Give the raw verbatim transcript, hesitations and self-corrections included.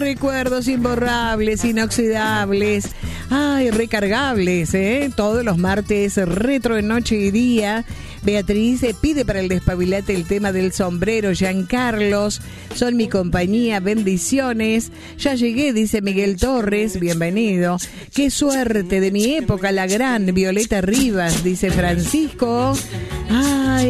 recuerdos imborrables, inoxidables, ay, recargables, ¿eh? Todos los martes, retro en noche y día. Beatriz eh, pide para el despabilate el tema del sombrero. Giancarlos, son mi compañía, bendiciones. Ya llegué, dice Miguel Torres, bienvenido. Qué suerte de mi época, la gran Violeta Rivas, dice Francisco. Ay,